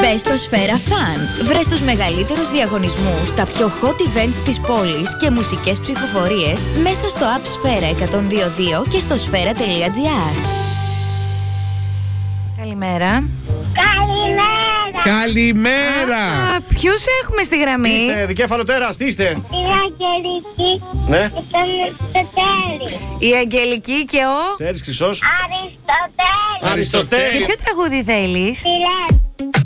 Μπες στο Σφαίρα Fun. Βρες τους μεγαλύτερους διαγωνισμούς, τα πιο hot events της πόλης και μουσικές ψηφοφορίες μέσα στο app Σφαίρα 102.2 και στο σφαίρα.gr. Καλημέρα. Καλημέρα! Ποιους έχουμε στη γραμμή? Είστε δικέφαλο τέρας, τι είστε? Η Αγγελική Ναι. και τον Αριστοτέλη. Η Αγγελική και ο Τέρης Χρυσός. Αριστοτέλη. Αριστοτέλη. Και ποιο τραγούδι θέλεις? Φιλέν.